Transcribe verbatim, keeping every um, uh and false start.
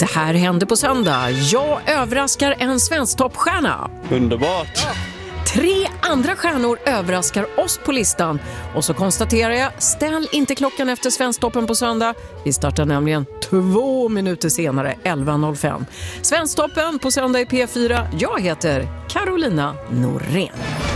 Det här händer på söndag. Jag överraskar en svensktoppstjärna. Underbart. Ja. Tre andra stjärnor överraskar oss på listan. Och så konstaterar jag, ställ inte klockan efter Svensktoppen på söndag. Vi startar nämligen två minuter senare, elva noll fem. Svensktoppen på söndag i P fyra. Jag heter Carolina Norén.